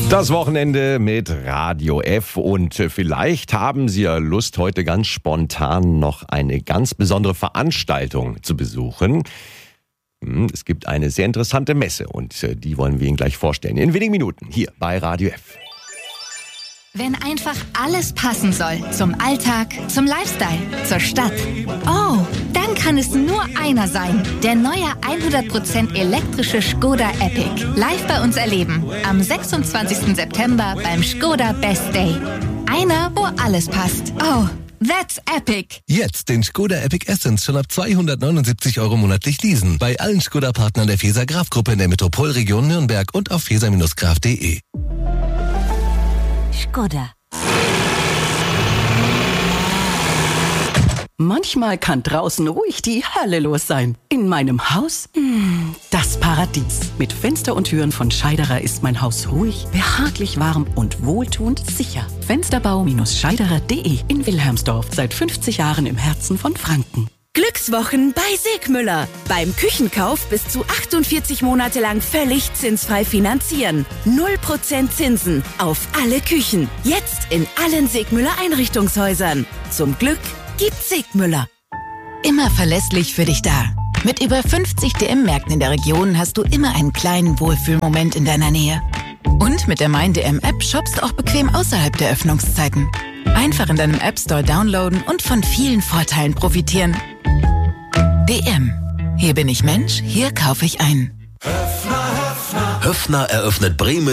Das Wochenende mit Radio F und vielleicht haben Sie ja Lust, heute ganz spontan noch eine ganz besondere Veranstaltung zu besuchen. Es gibt eine sehr interessante Messe und die wollen wir Ihnen gleich vorstellen. In wenigen Minuten hier bei Radio F. Wenn einfach alles passen soll. Zum Alltag, zum Lifestyle, zur Stadt. Oh, dann kann es nur einer sein. Der neue 100% elektrische Škoda Epic. Live bei uns erleben. Am 26. September beim Škoda Best Day. Einer, wo alles passt. Oh, that's epic. Jetzt den Škoda Epic Essence schon ab 279 € monatlich leasen. Bei allen Škoda-Partnern der Feser-Graf-Gruppe in der Metropolregion Nürnberg und auf feser-graf.de. Škoda. Manchmal kann draußen ruhig die Hölle los sein. In meinem Haus? Das Paradies. Mit Fenster und Türen von Scheiderer ist mein Haus ruhig, behaglich warm und wohltuend sicher. Fensterbau-scheiderer.de in Wilhelmsdorf. Seit 50 Jahren im Herzen von Franken. Glückswochen bei Segmüller. Beim Küchenkauf bis zu 48 Monate lang völlig zinsfrei finanzieren. 0% Zinsen auf alle Küchen. Jetzt in allen Segmüller Einrichtungshäusern. Zum Glück gibt's Segmüller. Immer verlässlich für dich da. Mit über 50 DM-Märkten in der Region hast du immer einen kleinen Wohlfühlmoment in deiner Nähe. Und mit der Mein-DM-App shoppst du auch bequem außerhalb der Öffnungszeiten. Einfach in deinem App-Store downloaden und von vielen Vorteilen profitieren. DM. Hier bin ich Mensch, hier kaufe ich ein. Höffner eröffnet Bremen